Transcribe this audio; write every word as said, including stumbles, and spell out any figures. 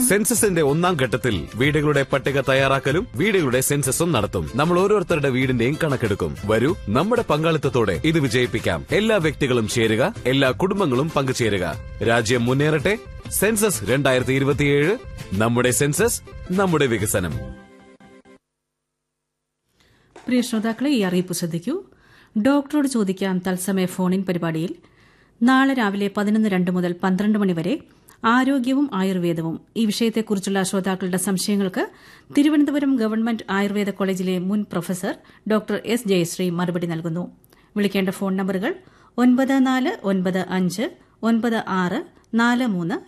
സെൻസസിന്റെ ഒന്നാം ഘട്ടത്തിൽ വീടുകളുടെ പട്ടിക തയ്യാറാക്കലും വീടുകളുടെ സെൻസസും നടത്തും. നമ്മൾ ഓരോരുത്തരുടെ വീടിന്റെയും കണക്കെടുക്കും. വരൂ, നമ്മുടെ പങ്കാളിത്തത്തോടെ ഇത് വിജയിപ്പിക്കാം. എല്ലാ വ്യക്തികളും ചേരുക, എല്ലാ കുടുംബങ്ങളും പങ്കുചേരുക. രാജ്യം മുന്നേറട്ടെ. സെൻസസ് രണ്ടായിരത്തി ഇരുപത്തിയേഴ്. നമ്മുടെ സെൻസസ്, നമ്മുടെ വികസനം. പ്രിയ ശ്രോതാക്കളെ, ഈ അറിയിപ്പ് ശ്രദ്ധിക്കൂ. ഡോക്ടറോട് ചോദിക്കാം തത്സമയ ഫോണിൻ പരിപാടിയിൽ നാളെ രാവിലെ പതിനൊന്ന് രണ്ട് മുതൽ പന്ത്രണ്ട് മണിവരെ ആരോഗ്യവും ആയുർവേദവും ഈ വിഷയത്തെക്കുറിച്ചുള്ള ശ്രോതാക്കളുടെ സംശയങ്ങൾക്ക് തിരുവനന്തപുരം ഗവൺമെന്റ് ആയുർവേദ കോളേജിലെ മുൻ പ്രൊഫസർ ഡോക്ടർ എസ് ജയശ്രീ മറുപടി നൽകുന്നു. വിളിക്കേണ്ട ഫോൺ നമ്പറുകൾ ഒൻപത് നാല് ഒൻപത് അഞ്ച് ഒൻപത് ആറ് നാല് മൂന്ന്